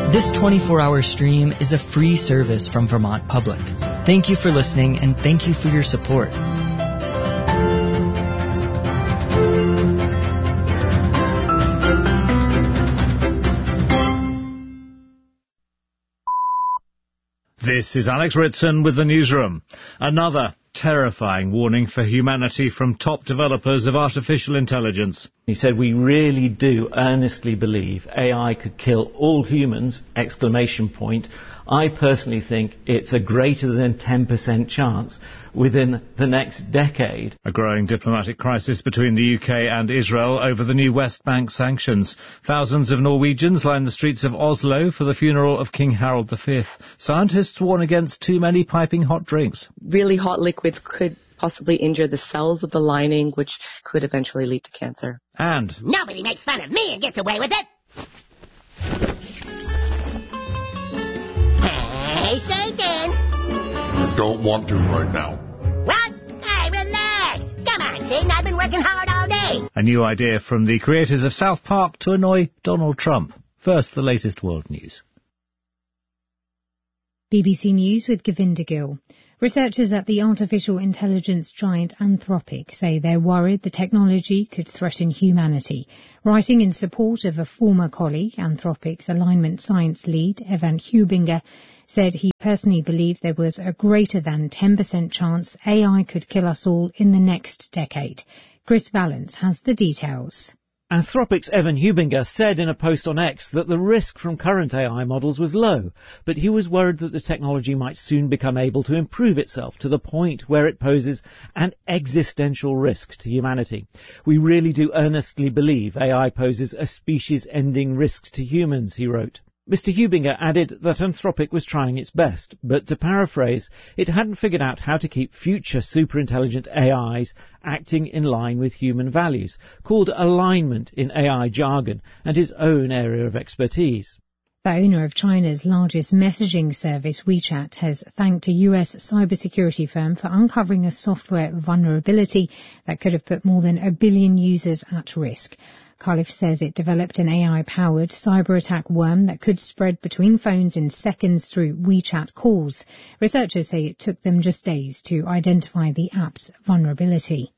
This 24-hour stream is a free service from Vermont Public. Thank you for listening, and thank you for your support. This is Alex Ritson with the Newsroom. Another terrifying warning for humanity from top developers of artificial intelligence. He said, "We really do earnestly believe AI could kill all humans, ! I personally think it's a greater than 10% chance within the next decade." A growing diplomatic crisis between the UK and Israel over the new West Bank sanctions. Thousands of Norwegians line the streets of Oslo for the funeral of King Harald V. Scientists warn against too many piping hot drinks. Really hot liquids could possibly injure the cells of the lining, which could eventually lead to cancer. And nobody makes fun of me and gets away with it. Hey, Satan! Don't want to right now. What? Hey, relax! Come on, Satan, I've been working hard all day. A new idea from the creators of South Park to annoy Donald Trump. First, the latest world news. BBC News with Govinda Gill. Researchers at the artificial intelligence giant Anthropic say they're worried the technology could threaten humanity. Writing in support of a former colleague, Anthropic's alignment science lead, Evan Hubinger, said he personally believed there was a greater than 10% chance AI could kill us all in the next decade. Chris Valance has the details. Anthropic's Evan Hubinger said in a post on X that the risk from current AI models was low, but he was worried that the technology might soon become able to improve itself to the point where it poses an existential risk to humanity. "We really do earnestly believe AI poses a species-ending risk to humans," he wrote. Mr. Hubinger added that Anthropic was trying its best, but to paraphrase, it hadn't figured out how to keep future superintelligent AIs acting in line with human values, called alignment in AI jargon, and his own area of expertise. The owner of China's largest messaging service, WeChat, has thanked a US cybersecurity firm for uncovering a software vulnerability that could have put more than 1 billion users at risk. Khalif says it developed an AI-powered cyber-attack worm that could spread between phones in seconds through WeChat calls. Researchers say it took them just days to identify the app's vulnerability.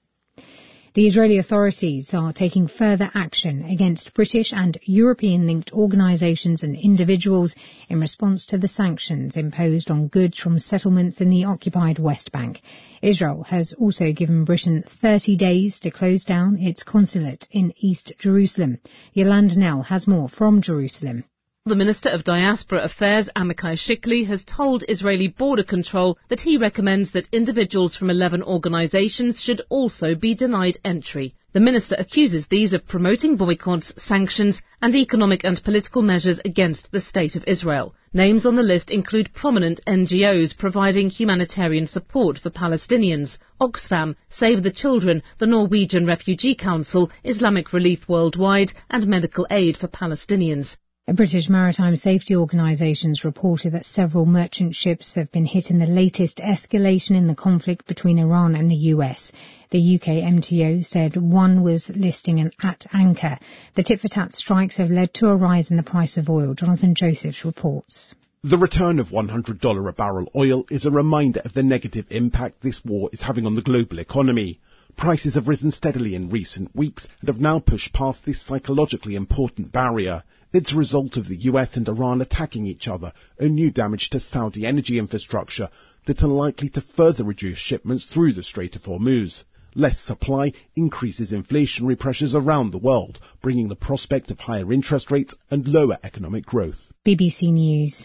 The Israeli authorities are taking further action against British and European-linked organisations and individuals in response to the sanctions imposed on goods from settlements in the occupied West Bank. Israel has also given Britain 30 days to close down its consulate in East Jerusalem. Yolande Nell has more from Jerusalem. The Minister of Diaspora Affairs, Amichai Shikli, has told Israeli Border Control that he recommends that individuals from 11 organisations should also be denied entry. The minister accuses these of promoting boycotts, sanctions and economic and political measures against the State of Israel. Names on the list include prominent NGOs providing humanitarian support for Palestinians: Oxfam, Save the Children, the Norwegian Refugee Council, Islamic Relief Worldwide and Medical Aid for Palestinians. British maritime safety organisations reported that several merchant ships have been hit in the latest escalation in the conflict between Iran and the US. The UK MTO said one was listing at anchor. The tit-for-tat strikes have led to a rise in the price of oil. Jonathan Josephs reports. The return of $100 a barrel oil is a reminder of the negative impact this war is having on the global economy. Prices have risen steadily in recent weeks and have now pushed past this psychologically important barrier. It's a result of the US and Iran attacking each other and new damage to Saudi energy infrastructure that are likely to further reduce shipments through the Strait of Hormuz. Less supply increases inflationary pressures around the world, bringing the prospect of higher interest rates and lower economic growth. BBC News.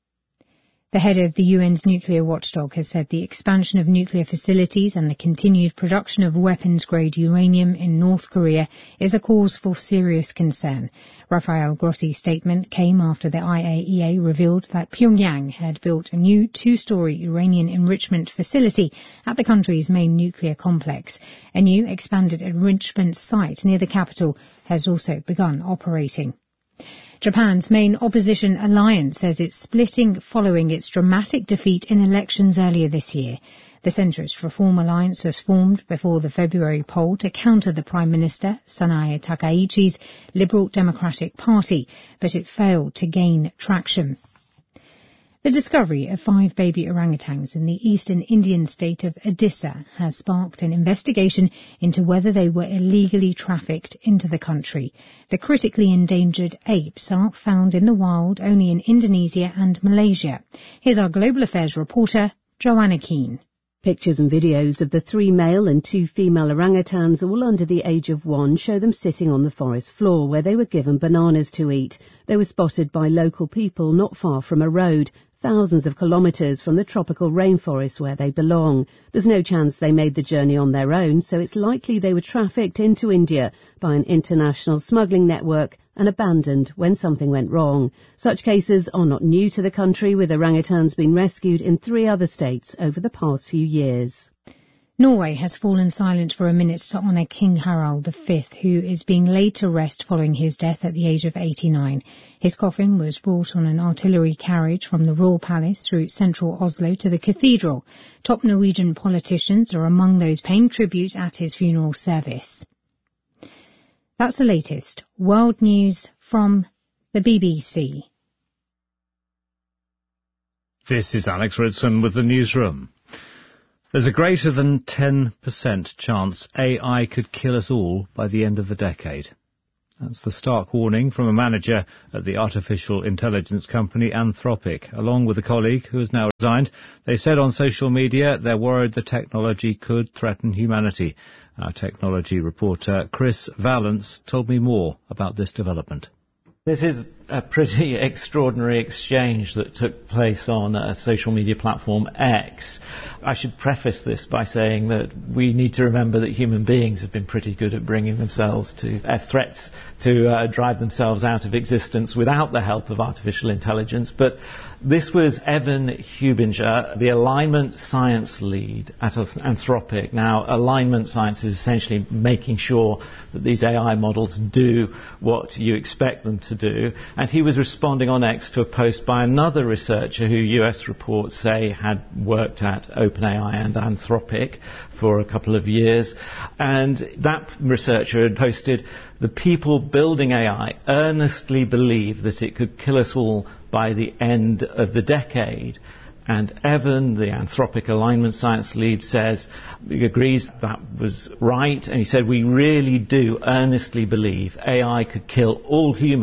The head of the UN's nuclear watchdog has said the expansion of nuclear facilities and the continued production of weapons-grade uranium in North Korea is a cause for serious concern. Rafael Grossi's statement came after the IAEA revealed that Pyongyang had built a new 2-story uranium enrichment facility at the country's main nuclear complex. A new expanded enrichment site near the capital has also begun operating. Japan's main opposition alliance says it's splitting following its dramatic defeat in elections earlier this year. The Centrist Reform Alliance was formed before the February poll to counter the Prime Minister, Sanae Takaichi's Liberal Democratic Party, but it failed to gain traction. The discovery of 5 baby orangutans in the eastern Indian state of Odisha has sparked an investigation into whether they were illegally trafficked into the country. The critically endangered apes are found in the wild only in Indonesia and Malaysia. Here's our Global Affairs reporter, Joanna Keane. Pictures and videos of the 3 male and 2 female orangutans, all under the age of 1, show them sitting on the forest floor where they were given bananas to eat. They were spotted by local people not far from a road, thousands of kilometres from the tropical rainforest where they belong. There's no chance they made the journey on their own, so it's likely they were trafficked into India by an international smuggling network and abandoned when something went wrong. Such cases are not new to the country, with orangutans being rescued in 3 other states over the past few years. Norway has fallen silent for a minute to honour King Harald V, who is being laid to rest following his death at the age of 89. His coffin was brought on an artillery carriage from the Royal Palace through central Oslo to the cathedral. Top Norwegian politicians are among those paying tribute at his funeral service. That's the latest world news from the BBC. This is Alex Ritson with the newsroom. There's a greater than 10% chance AI could kill us all by the end of the decade. That's the stark warning from a manager at the artificial intelligence company Anthropic, along with a colleague who has now resigned. They said on social media they're worried the technology could threaten humanity. Our technology reporter Chris Valance told me more about this development. This is a pretty extraordinary exchange that took place on a social media platform X. I should preface this by saying that we need to remember that human beings have been pretty good at bringing themselves to threats to drive themselves out of existence without the help of artificial intelligence. But this was Evan Hubinger, the alignment science lead at Anthropic. Now, alignment science is essentially making sure that these AI models do what you expect them to do. And he was responding on X to a post by another researcher who US reports say had worked at OpenAI and Anthropic for a couple of years. And that researcher had posted, "The people building AI earnestly believe that it could kill us all by the end of the decade." And Evan, the Anthropic alignment science lead, says he agrees that was right. And he said, "We really do earnestly believe AI could kill all humans, !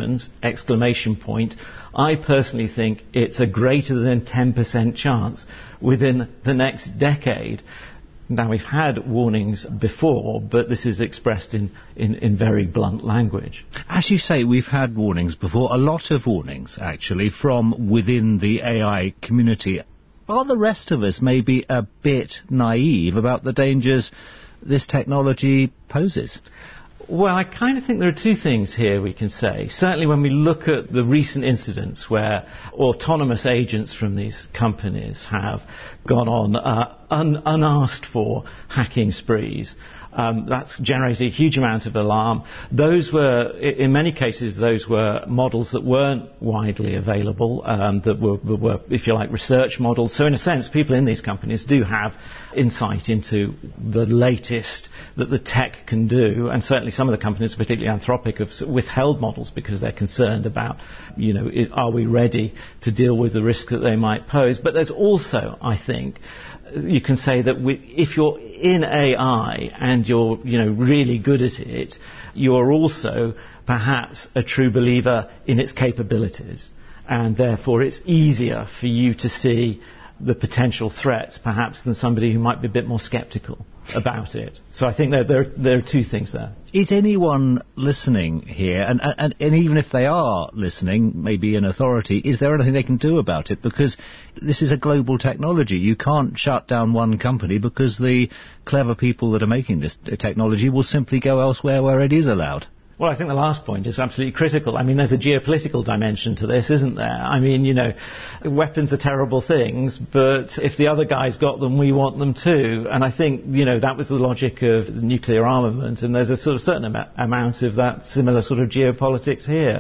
I personally think it's a greater than 10% chance within the next decade." Now, we've had warnings before, but this is expressed in very blunt language. As you say, we've had warnings before, a lot of warnings, actually, from within the AI community. Are the rest of us maybe a bit naive about the dangers this technology poses? Well, I kind of think there are 2 things here we can say. Certainly when we look at the recent incidents where autonomous agents from these companies have gone on unasked for hacking sprees, that's generated a huge amount of alarm. Those were, in many cases, those were models that weren't widely available, that were, if you like, research models. So in a sense, people in these companies do have insight into the latest that the tech can do, and certainly some of the companies, particularly Anthropic, have withheld models because they're concerned about, are we ready to deal with the risk that they might pose. But there's also, I think, you can say that if you're in AI and you're, really good at it, you're also perhaps a true believer in its capabilities, and therefore it's easier for you to see the potential threats perhaps than somebody who might be a bit more sceptical about it. So I think there are 2 things there. Is anyone listening here, and even if they are listening, maybe in authority, is there anything they can do about it? Because this is a global technology. You can't shut down one company because the clever people that are making this technology will simply go elsewhere where it is allowed. Well, I think the last point is absolutely critical. I mean, there's a geopolitical dimension to this, isn't there? I mean, weapons are terrible things, but if the other guy's got them, we want them too. And I think, that was the logic of nuclear armament, and there's a sort of certain amount of that similar sort of geopolitics here.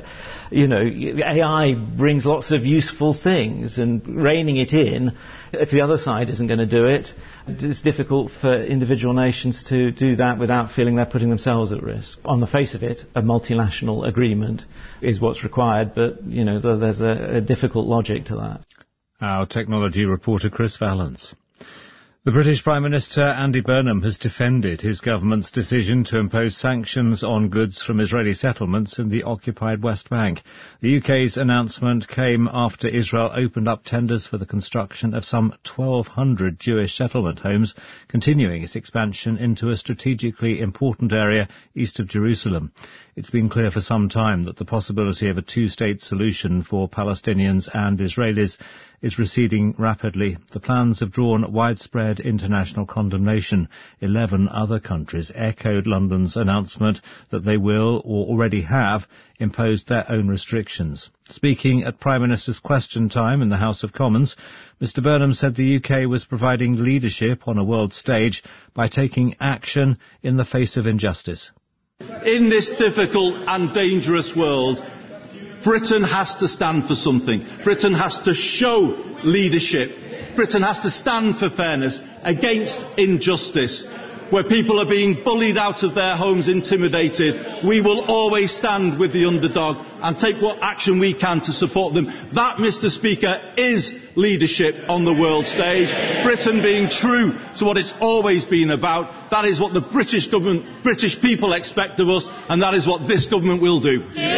AI brings lots of useful things, and reining it in, if the other side isn't going to do it, it's difficult for individual nations to do that without feeling they're putting themselves at risk. On the face of it, a multinational agreement is what's required, but, there's a difficult logic to that. Our technology reporter Chris Valance. The British Prime Minister Andy Burnham has defended his government's decision to impose sanctions on goods from Israeli settlements in the occupied West Bank. The UK's announcement came after Israel opened up tenders for the construction of some 1,200 Jewish settlement homes, continuing its expansion into a strategically important area east of Jerusalem. It's been clear for some time that the possibility of a two-state solution for Palestinians and Israelis is receding rapidly. The plans have drawn widespread international condemnation. 11 other countries echoed London's announcement that they will, or already have, imposed their own restrictions. Speaking at Prime Minister's Question Time in the House of Commons, Mr Burnham said the UK was providing leadership on a world stage by taking action in the face of injustice. In this difficult and dangerous world, Britain has to stand for something. Britain has to show leadership. Britain has to stand for fairness against injustice. Where people are being bullied out of their homes, intimidated, we will always stand with the underdog and take what action we can to support them. That, Mr Speaker, is leadership on the world stage. Britain being true to what it's always been about. That is what the British government, British people expect of us, and that is what this government will do.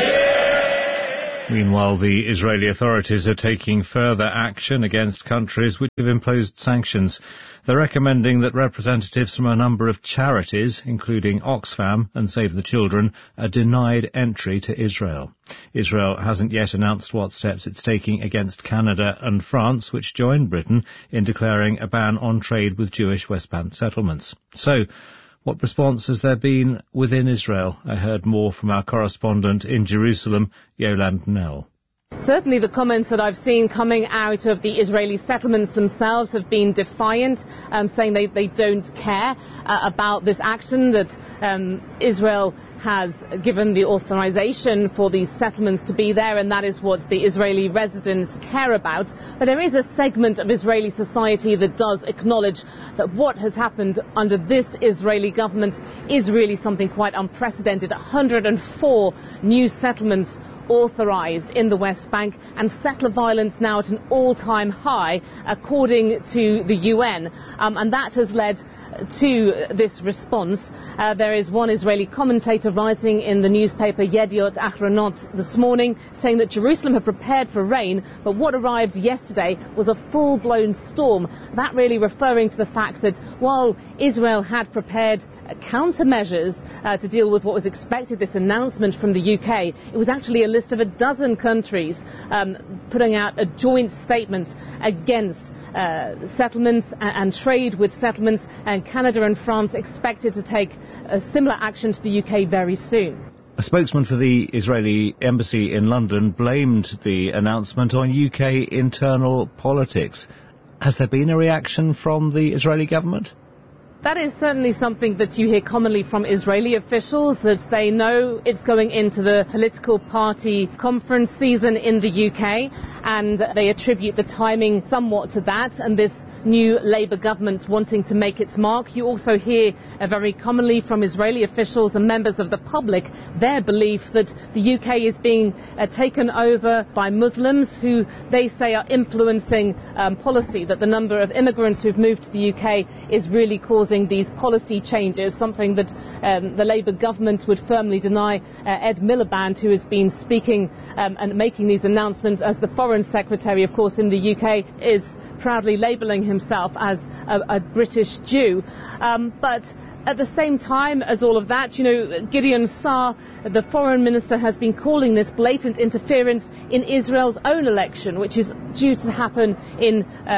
Meanwhile, the Israeli authorities are taking further action against countries which have imposed sanctions. They're recommending that representatives from a number of charities, including Oxfam and Save the Children, are denied entry to Israel. Israel hasn't yet announced what steps it's taking against Canada and France, which joined Britain in declaring a ban on trade with Jewish West Bank settlements. So, what response has there been within Israel? I heard more from our correspondent in Jerusalem, Yolande Nell. Certainly the comments that I've seen coming out of the Israeli settlements themselves have been defiant, saying they don't care about this action, that Israel has given the authorization for these settlements to be there, and that is what the Israeli residents care about. But there is a segment of Israeli society that does acknowledge that what has happened under this Israeli government is really something quite unprecedented. 104 new settlements authorised in the West Bank, and settler violence now at an all-time high, according to the UN. And that has led to this response. There is one Israeli commentator writing in the newspaper Yediot Ahronot this morning saying that Jerusalem had prepared for rain, but what arrived yesterday was a full-blown storm. That really referring to the fact that while Israel had prepared countermeasures to deal with what was expected, this announcement from the UK, it was actually a list of a dozen countries putting out a joint statement against settlements and trade with settlements, and Canada and France expected to take a similar action to the UK very soon. A spokesman for the Israeli embassy in London blamed the announcement on UK internal politics. Has there been a reaction from the Israeli government? That is certainly something that you hear commonly from Israeli officials, that they know it's going into the political party conference season in the UK, and they attribute the timing somewhat to that and this new Labour government wanting to make its mark. You also hear very commonly from Israeli officials and members of the public their belief that the UK is being taken over by Muslims who they say are influencing policy, that the number of immigrants who've moved to the UK is really causing these policy changes, something that the Labour government would firmly deny. Ed Miliband, who has been speaking and making these announcements as the Foreign Secretary, of course, in the UK, is proudly labelling himself as a British Jew. But at the same time as all of that, Gideon Saar, the foreign minister, has been calling this blatant interference in Israel's own election, which is due to happen in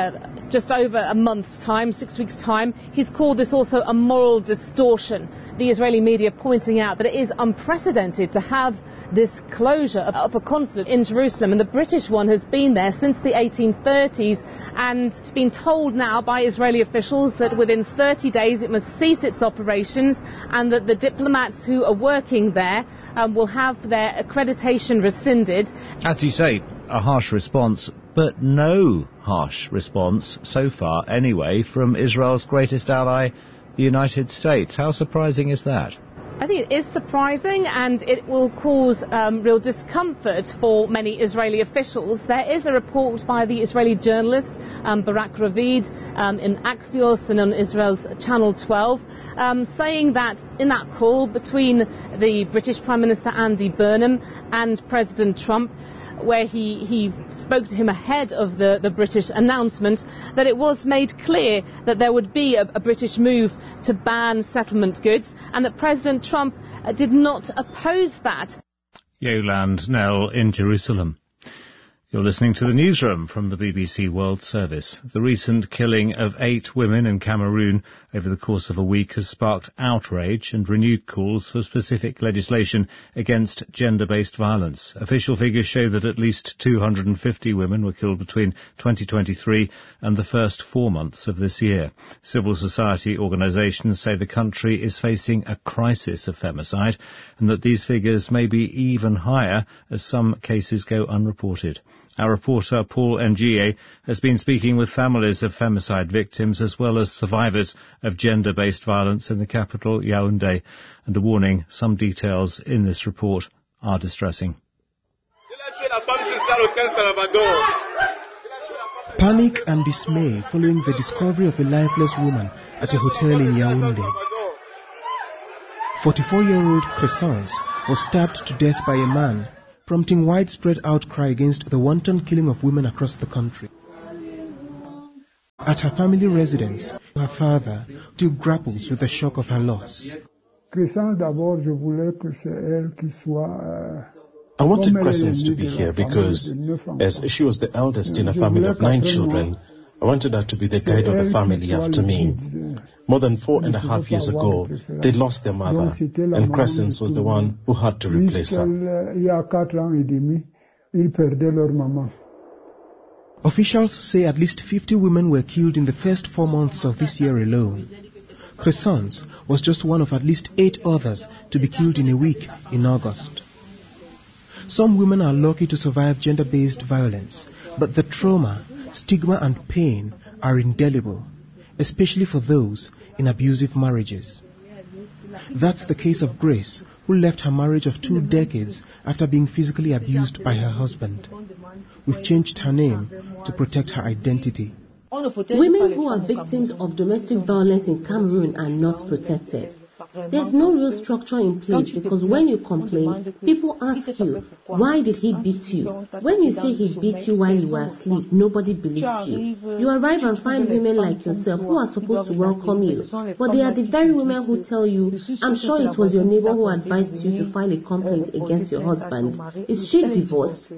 just over a month's time, 6 weeks' time. He's called this also a moral distortion. The Israeli media pointing out that it is unprecedented to have this closure of a consulate in Jerusalem, and the British one has been there since the 1830s, and it's been told now by Israeli officials that within 30 days it must cease its operations, and that the diplomats who are working there will have their accreditation rescinded. As you say, a harsh response, but no harsh response so far anyway from Israel's greatest ally, the United States. How surprising is that? I think it is surprising, and it will cause real discomfort for many Israeli officials. There is a report by the Israeli journalist Barak Ravid in Axios and on Israel's Channel 12 saying that in that call between the British Prime Minister Andy Burnham and President Trump, where he spoke to him ahead of the British announcement, that it was made clear that there would be a British move to ban settlement goods, and that President Trump did not oppose that. Yolande Knell in Jerusalem. You're listening to the newsroom from the BBC World Service. The recent killing of 8 women in Cameroon over the course of a week has sparked outrage and renewed calls for specific legislation against gender-based violence. Official figures show that at least 250 women were killed between 2023 and the first 4 months of this year. Civil society organisations say the country is facing a crisis of femicide, and that these figures may be even higher as some cases go unreported. Our reporter Paul Ndiaye has been speaking with families of femicide victims as well as survivors of gender-based violence in the capital, Yaoundé, and a warning: some details in this report are distressing. Panic and dismay following the discovery of a lifeless woman at a hotel in Yaoundé. 44-year-old Crescence was stabbed to death by a man, prompting widespread outcry against the wanton killing of women across the country. At her family residence, her father still grapples with the shock of her loss. I wanted Crescence to be here because, as she was the eldest in a family of 9 children, I wanted her to be the guide of the family after me. More than 4.5 years ago, they lost their mother, and Crescence was the one who had to replace her. Officials say at least 50 women were killed in the first 4 months of this year alone. Crescence was just one of at least 8 others to be killed in a week in August. Some women are lucky to survive gender-based violence, but the trauma, stigma and pain are indelible, especially for those in abusive marriages. That's the case of Grace, who left her marriage of 2 decades after being physically abused by her husband. We've changed her name to protect her identity. Women who are victims of domestic violence in Cameroon are not protected. There's no real structure in place because when you complain, people ask you, why did he beat you? When you say he beat you while you were asleep, nobody believes you. You arrive and find women like yourself who are supposed to welcome you, but they are the very women who tell you, I'm sure it was your neighbor who advised you to file a complaint against your husband. Is she divorced?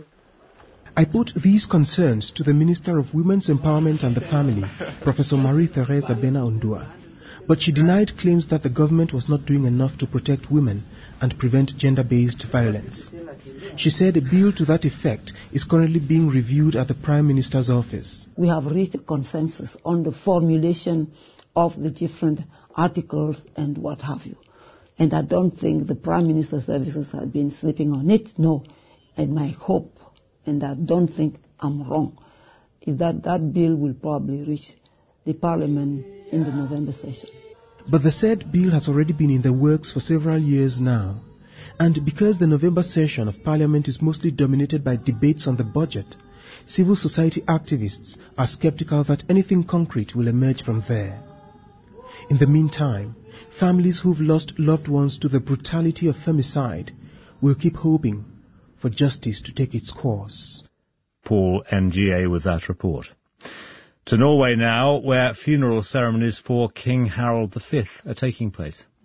I put these concerns to the Minister of Women's Empowerment and the Family, Professor Marie-Thérèse Abena-Ondua. But she denied claims that the government was not doing enough to protect women and prevent gender-based violence. She said a bill to that effect is currently being reviewed at the Prime Minister's office. We have reached a consensus on the formulation of the different articles and what have you. And I don't think the Prime Minister's services have been sleeping on it, no. And my hope, and I don't think I'm wrong, is that that bill will probably reach the Parliament in the November session. But the said bill has already been in the works for several years now. And because the November session of Parliament is mostly dominated by debates on the budget, civil society activists are skeptical that anything concrete will emerge from there. In the meantime, families who've lost loved ones to the brutality of femicide will keep hoping for justice to take its course. Paul Ndiaye with that report. To Norway now, where funeral ceremonies for King Harald V are taking place.